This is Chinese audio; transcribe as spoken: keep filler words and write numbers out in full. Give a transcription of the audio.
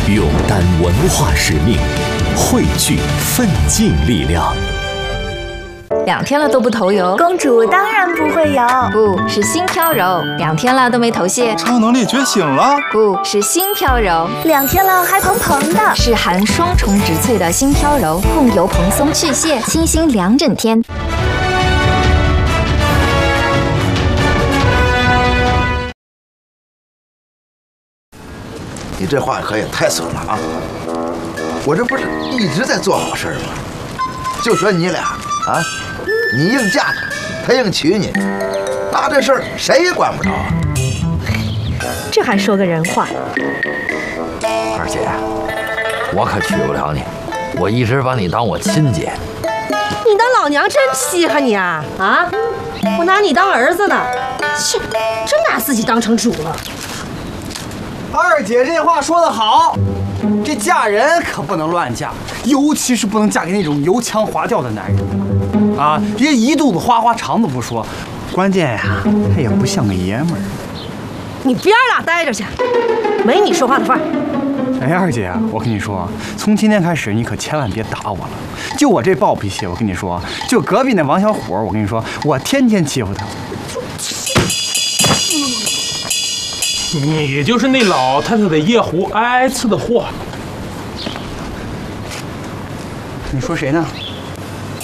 勇担文化使命，汇聚奋进力量。 两天了都不头油， 公主当然不会油， 不是心飘柔。两天了都没头屑， 超能力觉醒了， 不是心飘柔。 两天了还蓬蓬的， 是含双重植萃的心飘柔，控油蓬松去屑，清新两整天。 你这话可也太损了啊！我这不是一直在做好事吗？就说你俩啊，你硬嫁他，他硬娶你，那这事儿谁也管不着啊！ 这还说个人话。 二姐，我可娶不了你，我一直把你当我亲姐。 你当老娘真稀罕你啊啊！我拿你当儿子呢，切，真拿自己当成主了。 二姐这话说得好，这嫁人可不能乱嫁，尤其是不能嫁给那种油腔滑调的男人啊！这一肚子花花肠子不说，关键呀，他也不像个爷们儿。 你边儿俩待着去，没你说话的份儿。 哎，二姐，我跟你说，从今天开始，你可千万别打我了。就我这暴脾气，我跟你说，就隔壁那王小虎，我跟你说，我天天欺负他。 你就是那老太太的夜壶挨刺的货。 你说谁呢？